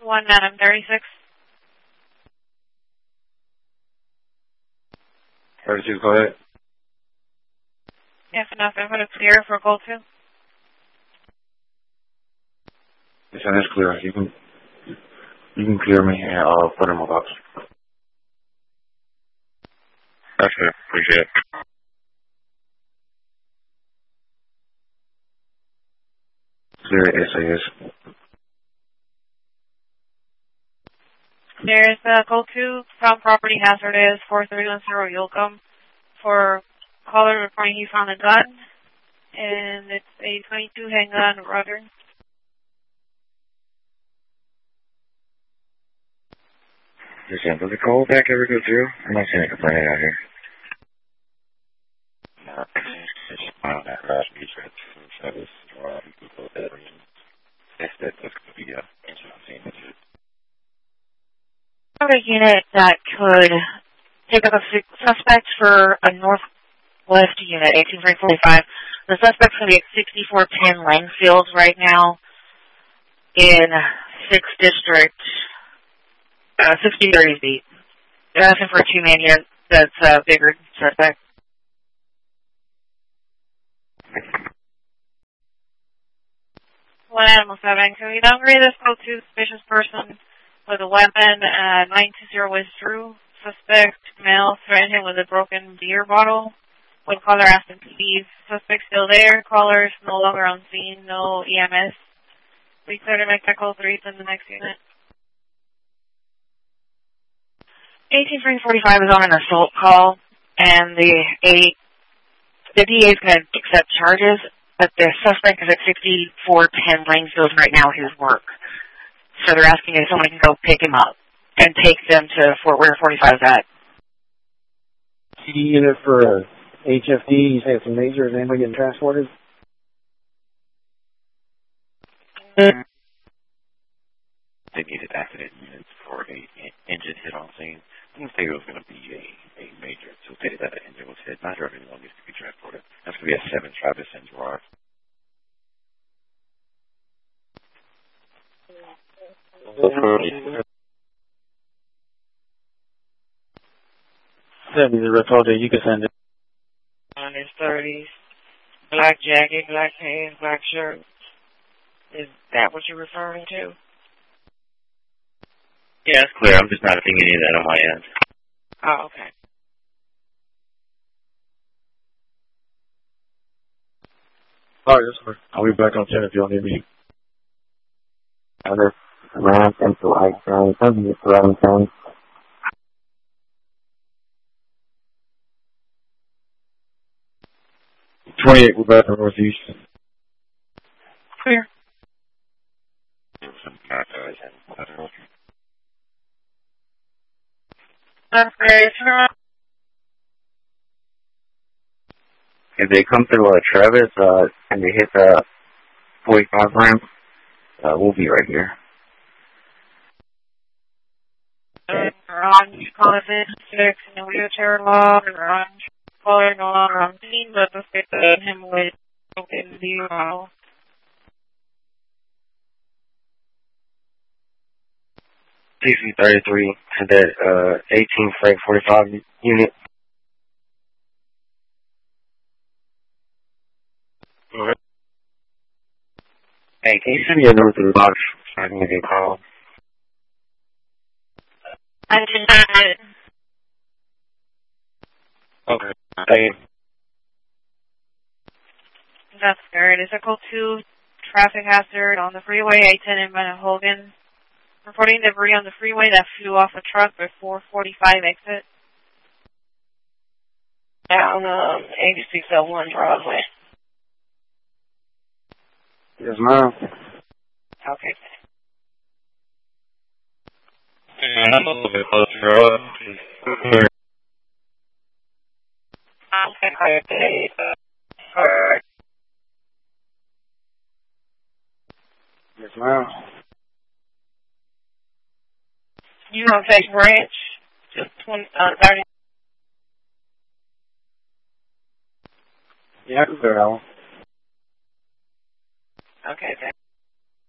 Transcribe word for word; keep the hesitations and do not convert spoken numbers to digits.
one Adam thirty-six. thirty-six, go ahead. If enough, I'm going to clear for goal two. Yes, that is clear. You can, you can clear me and I'll put it in my box. That's good. Appreciate it. Clear S A S. There's uh, goal two from property hazardous four three one zero Yulcum for caller reporting he found a gun, and it's a twenty-two handgun Ruger. Listen, does the call back ever go through? I'm not seeing a complaint out here. No, it's on that last piece right there. That was wrong. That's that's going to be a interesting. A unit that could pick up a suspect for a northwest unit, eighteen three forty-five. The suspect's going to be at sixty-four ten Langfield right now in sixth District, uh, sixty thirty beat. They're asking for a two-man unit that's a bigger suspect. One Animal seven, can we downgrade this code to suspicious person with a weapon? Uh, nine two zero withdrew. Suspect male threatened him with a broken beer bottle. When caller asked him to leave, suspect still there. Caller is no longer on scene. No E M S. We clear to make that call three to the next unit. eighteen three forty-five is on an assault call, and the a the D A is going to accept charges, but the suspect is at sixty-four ten Langfield right now, his work. So they're asking if someone can go pick him up and take them to Fort where forty-five is at. C D unit for uh, H F D, you say it's a major. Is anybody getting transported? They needed accident units for a engine hit on scene. I didn't say it was going to be a, a major. So stated that the engine was hit. Not sure if anyone needs to be transported. That's going to be a seven Travis and Gerard. Send me the rest all day. You can send it. On his thirties, black jacket, black pants, black shirt. Is that what you're referring to? Yeah, it's clear. I'm just not seeing any of that on my end. Oh, okay. All right, that's fine. I'll be back on ten if y'all need me. Other ramp into White County, something just around town. twenty-eight, we're back on Northeast. Clear. That's great. If they come through uh, Travis uh, and they hit the forty-five ramp, uh, we'll be right here. Orange, caller fifty-six, in a wheelchair log, orange, caller no longer on scene, but the fit of him with broken beer bottle. C C thirty-three to that uh, eighteen Frank forty-five unit. Alright. Hey, can you send me a note to the box so I can give you a call? I did not. Okay. Thank you. That's good. It's a call two traffic hazard on the freeway, eight ten in Van Hogan. Reporting debris on the freeway that flew off a truck before forty-five exit. Down um, eighty-six oh one Broadway. Yes, ma'am. Okay. Yeah, I'm a little bit closer. Okay. Alright. Yes, ma'am. You gonna take branch? Just twenty, uh, thirty. Yeah, I can clear that one. Okay, thanks.